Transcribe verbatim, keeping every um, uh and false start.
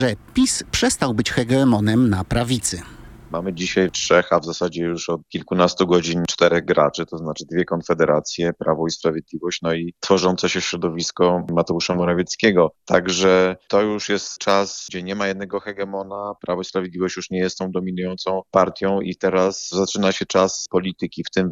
że PiS przestał być hegemonem na prawicy. Mamy dzisiaj trzech, a w zasadzie już od kilkunastu godzin czterech graczy, to znaczy dwie konfederacje, Prawo i Sprawiedliwość, no i tworzące się środowisko Mateusza Morawieckiego. Także to już jest czas, gdzie nie ma jednego hegemona, Prawo i Sprawiedliwość już nie jest tą dominującą partią i teraz zaczyna się czas polityki, w tym